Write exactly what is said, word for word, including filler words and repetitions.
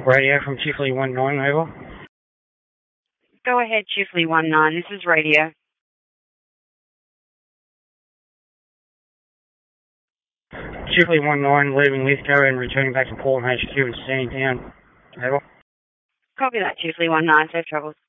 Radio from Chifley one nine, over. Go ahead, Chifley one nine. This is radio. Chifley one nine, leaving Lithgow and returning back to Portland H Q and standing down. Over. Copy that, Chifley one nine. Safe travels.